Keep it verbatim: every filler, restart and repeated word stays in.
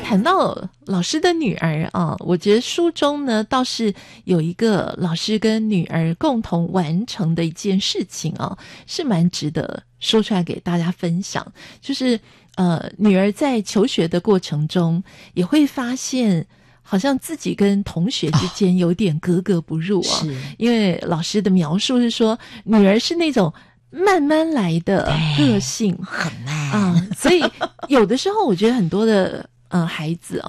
谈到老师的女儿啊，我觉得书中呢倒是有一个老师跟女儿共同完成的一件事情啊，是蛮值得说出来给大家分享。就是呃，女儿在求学的过程中也会发现好像自己跟同学之间有点格格不入啊， 是因为老师的描述是说女儿是那种慢慢来的个性， 很慢啊、所以有的时候我觉得很多的呃孩子啊、